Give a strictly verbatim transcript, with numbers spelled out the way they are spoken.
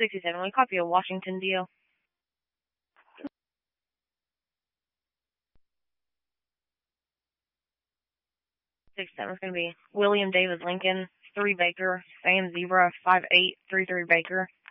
sixty-seven, we copy a Washington deal. sixty-seven is going to be William David Lincoln, three Baker, Sam Zebra, five eight three three Baker.